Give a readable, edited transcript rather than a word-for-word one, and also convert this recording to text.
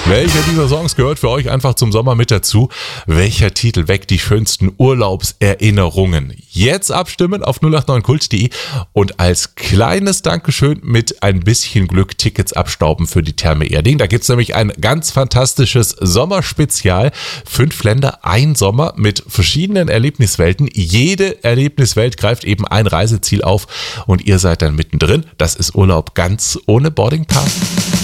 Welcher dieser Songs gehört für euch einfach zum Sommer mit dazu? Welcher Titel weckt die schönsten Urlaubserinnerungen? Jetzt abstimmen auf 089kult.de und als kleines Dankeschön mit ein bisschen Glück Tickets abstauben für die Therme Erding. Da gibt's nämlich ein ganz fantastisches Sommerspezial. 5 Länder, ein Sommer mit verschiedenen Erlebniswelten. Jede Erlebniswelt greift eben ein Reiseziel auf und ihr seid dann mittendrin. Das ist Urlaub ganz ohne Boarding Pass.